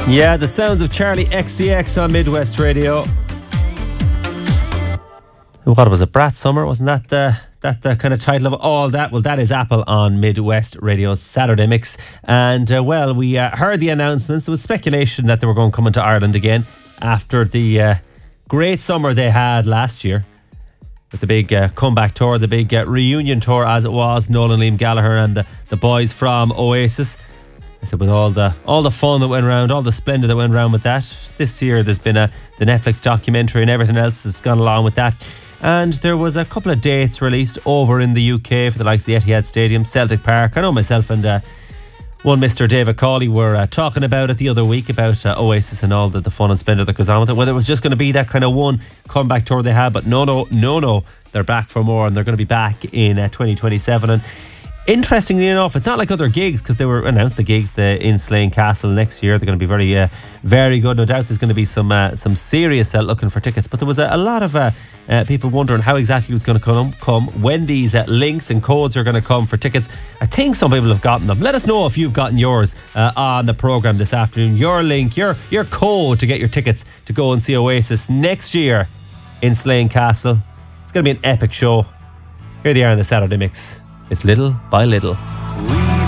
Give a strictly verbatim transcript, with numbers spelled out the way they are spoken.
Yeah, the sounds of Charlie X C X on Midwest Radio. What was it? Brat Summer? Wasn't that the that the kind of title of all that? Well, that is Apple on Midwest Radio's Saturday Mix. And uh, well, we uh, heard the announcements. There was speculation that they were going to come into Ireland again after the uh, great summer they had last year with the big uh, comeback tour, the big uh, reunion tour as it was. Nolan, Liam Gallagher and the, the boys from Oasis. I said, with all the all the fun that went around, all the splendour that went around with that, this year there's been a the Netflix documentary and everything else has gone along with that. And there was a couple of dates released over in the U K for the likes of the Etihad Stadium, Celtic Park. I know myself and uh, one Mister David Cawley were uh, talking about it the other week about uh, Oasis and all the, the fun and splendour that goes on with it. Whether it was just going to be that kind of one comeback tour they had, but no, no, no, no, they're back for more and they're going to be back in uh, twenty twenty-seven. And interestingly enough, it's not like other gigs, because they were announced the gigs the, in Slane Castle next year. They're going to be very uh, very good. No doubt there's going to be some uh, some serious uh, looking for tickets. But there was a, a lot of uh, uh, people wondering how exactly it was going to come, come when these uh, links and codes are going to come for tickets. I think some people have gotten them. Let us know if you've gotten yours uh, on the programme this afternoon. Your link, your, your code to get your tickets to go and see Oasis next year in Slane Castle. It's going to be an epic show. Here they are in the Saturday Mix. It's Little by Little. We